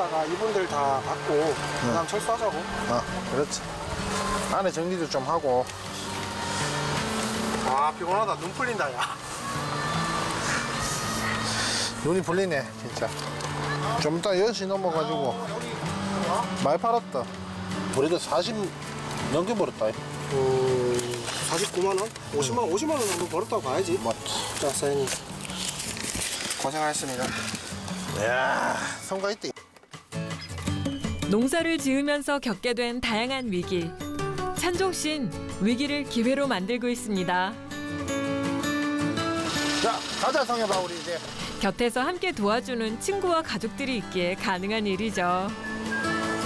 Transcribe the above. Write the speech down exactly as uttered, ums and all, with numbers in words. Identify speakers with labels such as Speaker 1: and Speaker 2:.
Speaker 1: 하다가 이분들 다 받고 그다음 철수하자고.
Speaker 2: 어, 그렇지. 안에 정리도 좀 하고.
Speaker 1: 아 피곤하다. 눈 풀린다 야.
Speaker 2: 눈이 풀리네 진짜. 좀 이따 열 시 넘어가지고 많이 팔았다. 우리도 사십 넘게 벌었다.
Speaker 1: 음, 사십구만 원? 오십만 원, 오십만 원 정도 벌었다고 봐야지.
Speaker 2: 맞지.
Speaker 1: 자, 사장님 고생하셨습니다.
Speaker 2: 이야, 성과있대.
Speaker 3: 농사를 지으면서 겪게 된 다양한 위기. 찬종 씨는 위기를 기회로 만들고 있습니다.
Speaker 2: 자, 가자 성해봐 우리 이제.
Speaker 3: 곁에서 함께 도와주는 친구와 가족들이 있기에 가능한 일이죠.